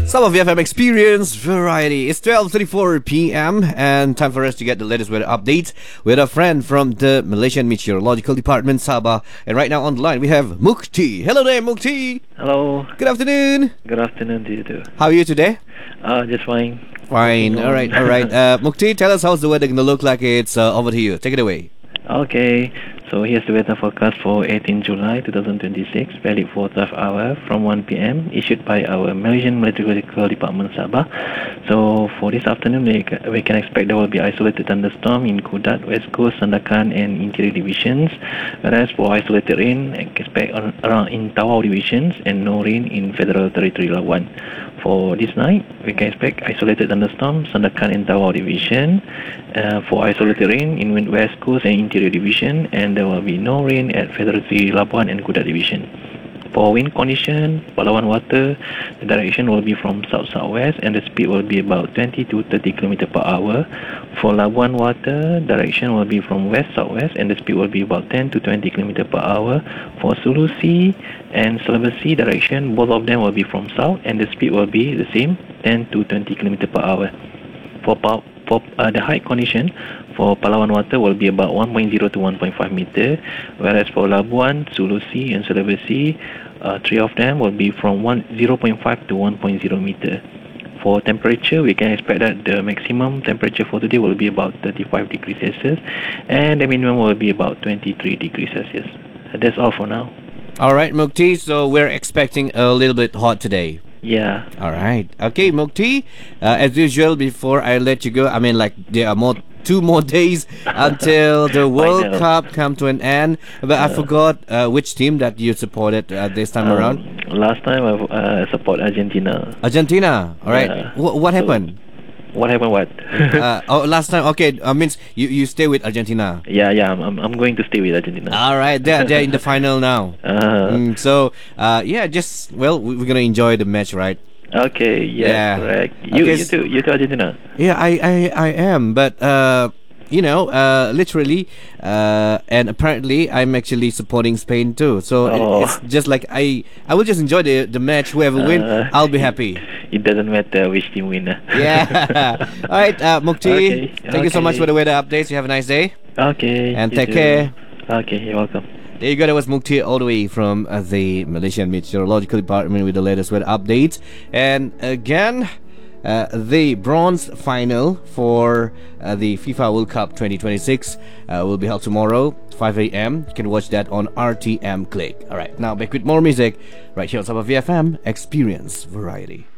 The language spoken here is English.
Some of FM Experience Variety. It's 12:34 p.m. and time for us to get the latest weather updates with a friend from the Malaysian Meteorological Department, Sabah. And right now on the line we have Mukti. Hello there, Mukti. Hello. Good afternoon. Good afternoon to you too. How are you today? Just fine. Fine. All right. Mukti, tell us how's the weather going to look like. It's over to you. Take it away. Okay. So here's the weather forecast for 18 July 2026, valid for 12 hours from 1 p.m. issued by our Malaysian Meteorological Department Sabah. So for this afternoon, we can expect there will be isolated thunderstorm in Kudat, West Coast, Sandakan, and interior divisions. Whereas for isolated rain, expect around in Tawau divisions and no rain in Federal Territory Labuan. For this night, we can expect isolated thunderstorm, Sandakan and Tawau division. For isolated rain in West Coast and interior division, and there will be no rain at Federal Territory Labuan and Kudat division. For wind condition, Palawan water, the direction will be from south-southwest and the speed will be about 20 to 30 km per hour. For Labuan water, direction will be from west-southwest and the speed will be about 10 to 20 km per hour. For Sulu Sea and Sulawesi direction, both of them will be from south and the speed will be the same, 10 to 20 km per hour. For the height condition, for Palawan water will be about 1.0 to 1.5 meter, whereas for Labuan, Sulu Sea and Sulawesi, three of them will be from 0.5 to 1.0 meter. For temperature, we can expect that the maximum temperature for today will be about 35 degrees Celsius and the minimum will be about 23 degrees Celsius. That's all for now. All right, Mukti. So we're expecting a little bit hot today. Yeah. All right. Okay, Mukti. As usual, before I let you go, there are two more days until the World Cup come to an end. But I forgot which team that you supported this time around. Last time I support Argentina. Argentina. All right. Yeah. What happened? What happened? What? Last time. Okay. Means you stay with Argentina. Yeah. I'm going to stay with Argentina. All right. They're in the final now. We're gonna enjoy the match, right? Okay. Yeah. Correct. You too, Argentina. Yeah, I am, but literally, and apparently, I'm actually supporting Spain too. So it's just like I will just enjoy the match. Whoever win, I'll be happy. It doesn't matter which team win. Yeah. All right, Mukti. Thank you so much for the weather updates. You have a nice day. Okay. And take care. Okay, you're welcome. There you go. That was Mukti all the way from the Malaysian Meteorological Department with the latest weather updates. And again, the bronze final for the FIFA World Cup 2026 will be held tomorrow, 5 a.m. You can watch that on RTM Click. All right, now back with more music right here on Sabah VFM Experience Variety.